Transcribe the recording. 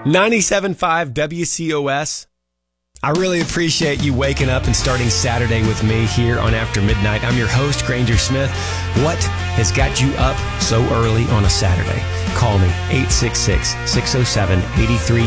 97.5 WCOS. I really appreciate you waking up and starting Saturday with me here on After Midnight. I'm your host, Granger Smith. What has got you up so early on a Saturday? Call me, 866-607-83